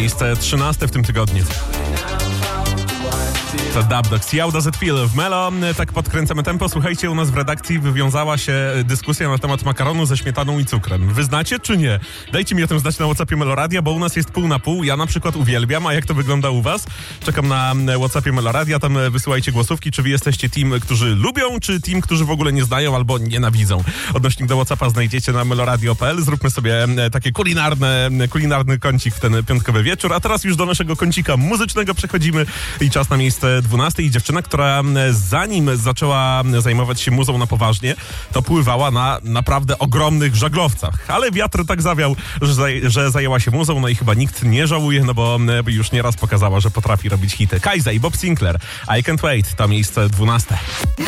miejsce 13 w tym tygodniu. To Dub Dogs. How does it feel? W Melo tak podkręcamy tempo. Słuchajcie, u nas w redakcji wywiązała się dyskusja na temat makaronu ze śmietaną i cukrem. Wy znacie czy nie? Dajcie mi o tym znać na WhatsAppie Meloradia, bo u nas jest pół na pół. Ja na przykład uwielbiam, a jak to wygląda u was? Czekam na WhatsAppie Meloradia, tam wysyłajcie głosówki, czy wy jesteście team, którzy lubią, czy team, którzy w ogóle nie znają albo nienawidzą. Odnośnik do WhatsAppa znajdziecie na meloradio.pl. Zróbmy sobie takie kulinarny kącik w ten piątkowy wieczór, a teraz już do naszego kącika muzycznego przechodzimy i czas na miejsce 12 i dziewczyna, która zanim zaczęła zajmować się muzą na poważnie, to pływała na naprawdę ogromnych żaglowcach. Ale wiatr tak zawiał, że zajęła się muzą, no i chyba nikt nie żałuje, no bo już nieraz pokazała, że potrafi robić hity. Kajza i Bob Sinclair, I Can't Wait, to miejsce 12.